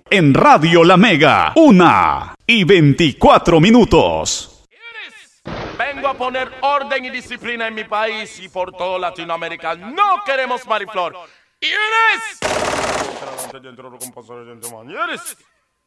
en Radio La Mega, 1:24. Vengo a poner orden y disciplina en mi país y por todo Latinoamérica. No queremos Mariflor. ¿Quién es?